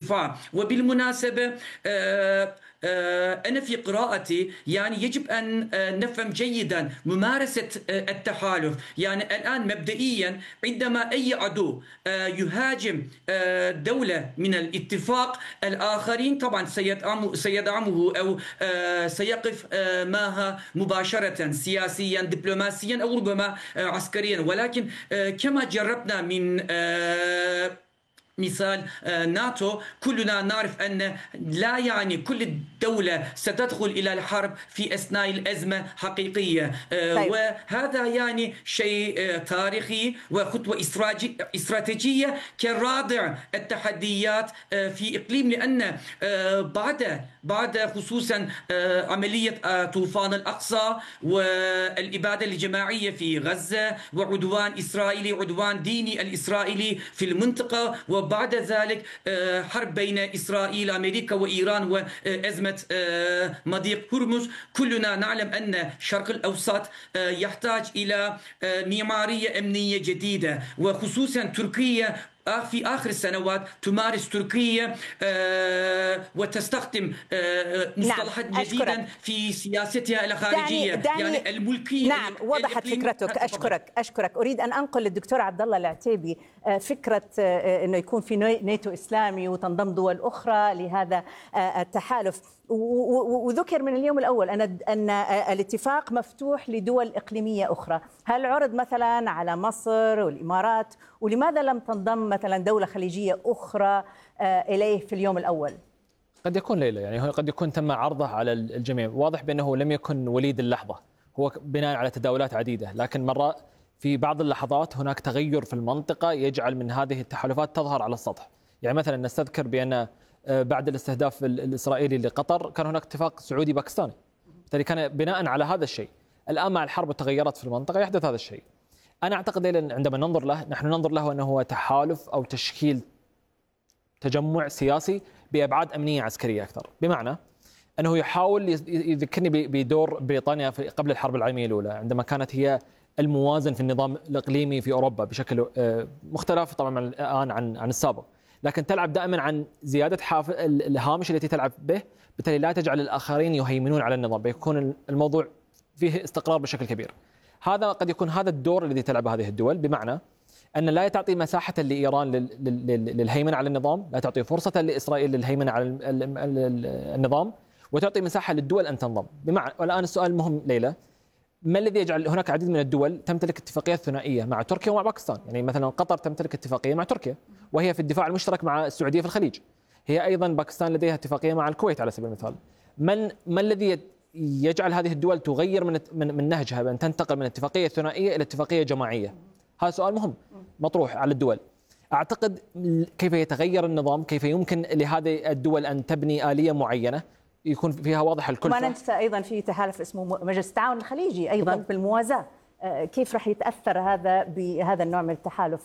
الدفاع. وبالمناسبة أنا في قراءتي يعني يجب أن نفهم جيدا ممارسة التحالف. يعني الآن مبدئيا عندما أي عدو يهاجم دولة من الاتفاق، الآخرين طبعا سيدعمه أو سيقف معها مباشرة سياسيا دبلوماسيا أو ربما عسكريا. ولكن كما جربنا من مثال ناتو، كلنا نعرف أن لا يعني كل دولة ستدخل إلى الحرب في أثناء الأزمة حقيقية. طيب. وهذا يعني شيء تاريخي وخطوة استراتيجية كرادع التحديات في إقليم. لأن بعد خصوصا عملية طوفان الأقصى والإبادة الجماعية في غزة وعدوان إسرائيلي، عدوان ديني الإسرائيلي في المنطقة، وبعد ذلك حرب بين إسرائيل أمريكا وإيران وأزمة مضيق هرمز، كلنا نعلم أن الشرق الأوسط يحتاج إلى معمارية أمنية جديدة. وخصوصا تركيا في آخر السنوات تمارس تركيا وتستخدم مصطلحات جديدة في سياستها الخارجية. يعني الملكية. نعم، وضحت فكرتك. أشكرك. أريد أن أنقل للدكتور عبد الله العتيبي فكرة أنه يكون في ناتو إسلامي وتنضم دول أخرى لهذا التحالف. وذكر من اليوم الأول أن الاتفاق مفتوح لدول إقليمية أخرى. هل عرض مثلا على مصر والإمارات؟ ولماذا لم تنضم مثلا دولة خليجية أخرى إليه في اليوم الأول؟ قد يكون ليلى، يعني قد يكون تم عرضه على الجميع. واضح بأنه لم يكن وليد اللحظة، هو بناء على تداولات عديدة، لكن مرة في بعض اللحظات هناك تغير في المنطقة يجعل من هذه التحالفات تظهر على السطح. يعني مثلا نستذكر بأن بعد الاستهداف الإسرائيلي لقطر كان هناك اتفاق سعودي باكستاني، بالتالي كان بناء على هذا الشيء. الآن مع الحرب والتغيرات في المنطقة يحدث هذا الشيء. أنا أعتقد عندما ننظر له، نحن ننظر له أنه هو تحالف أو تشكيل تجمع سياسي بأبعاد أمنية عسكرية أكثر. بمعنى أنه يحاول يذكرني بدور بريطانيا قبل الحرب العالمية الأولى، عندما كانت هي الموازن في النظام الإقليمي في أوروبا بشكل مختلف طبعا الآن عن السابق، لكن تلعب دائما عن زيادة الهامش التي تلعب به، بالتالي لا تجعل الآخرين يهيمنون على النظام، بيكون الموضوع فيه استقرار بشكل كبير. هذا قد يكون هذا الدور الذي تلعبه هذه الدول، بمعنى أن لا تعطي مساحة لإيران للهيمنة على النظام، لا تعطي فرصة لإسرائيل للهيمنة على النظام، وتعطي مساحة للدول أن تنضم. بمعنى، والآن السؤال المهم ليلى، ما الذي يجعل هناك عديد من الدول تمتلك اتفاقيات ثنائية مع تركيا ومع باكستان؟ يعني مثلا قطر تمتلك اتفاقية مع تركيا وهي في الدفاع المشترك مع السعودية في الخليج. هي أيضا باكستان لديها اتفاقية مع الكويت على سبيل المثال. ما الذي يجعل هذه الدول تغير من نهجها بأن تنتقل من اتفاقية ثنائية إلى اتفاقية جماعية؟ هذا سؤال مهم مطروح على الدول. أعتقد كيف يتغير النظام، كيف يمكن لهذه الدول أن تبني آلية معينة يكون فيها واضح الكلفة. وما ننسى أيضا في تحالف اسمه مجلس التعاون الخليجي أيضا بالموازاة. كيف راح يتأثر هذا بهذا النوع من التحالف؟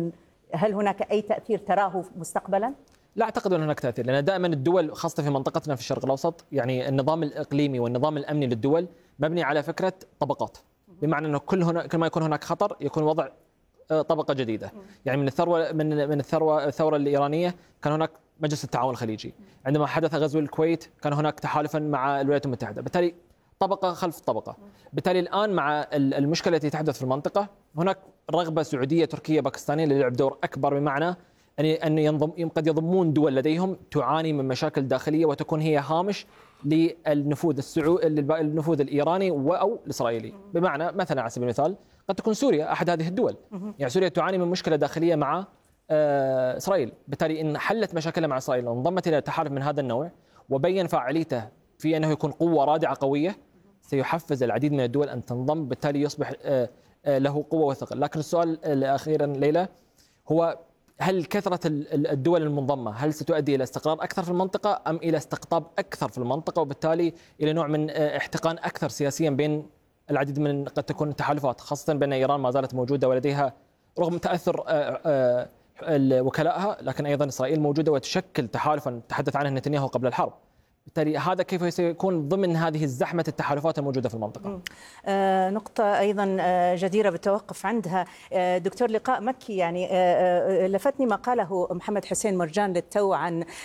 هل هناك أي تأثير تراه مستقبلا؟ لا أعتقد أن هناك تأثير، لأن دائما الدول خاصة في منطقتنا في الشرق الأوسط، يعني النظام الإقليمي والنظام الأمني للدول مبني على فكرة طبقات. بمعنى أنه كل ما يكون هناك خطر يكون وضع طبقة جديدة. يعني من الثورة الإيرانية كان هناك مجلس التعاون الخليجي، عندما حدث غزو الكويت كان هناك تحالفا مع الولايات المتحدة، بالتالي طبقة خلف طبقة. بالتالي الآن مع المشكلة التي تحدث في المنطقة هناك رغبة سعودية تركية باكستانية للعب دور أكبر، بمعنى أن قد يضمون دول لديهم تعاني من مشاكل داخلية وتكون هي هامش للنفوذ الإيراني أو الإسرائيلي. بمعنى مثلا على سبيل المثال قد تكون سوريا أحد هذه الدول، يعني سوريا تعاني من مشكلة داخلية مع إسرائيل، بالتالي إن حلت مشاكلها مع إسرائيل وانضمت إلى تحالف من هذا النوع وبين فاعليته في أنه يكون قوة رادعة قوية، سيحفز العديد من الدول أن تنضم، بالتالي يصبح له قوة وثقل. لكن السؤال الأخير ليلى هو هل كثرة الدول المنضمة هل ستؤدي إلى استقرار أكثر في المنطقة أم إلى استقطاب أكثر في المنطقة، وبالتالي إلى نوع من احتقان أكثر سياسيا بين العديد من قد تكون التحالفات، خاصة بأن إيران ما زالت موجودة ولديها رغم تأثر وكلائها، لكن أيضا إسرائيل موجودة وتشكل تحالفا تحدث عنه نتنياهو قبل الحرب. بالتالي هذا كيف سيكون ضمن هذه الزحمة التحالفات الموجودة في المنطقة؟ نقطة أيضا جديرة بالتوقف عندها. دكتور لقاء مكي، يعني لفتني ما قاله محمد حسين مرجان للتو عن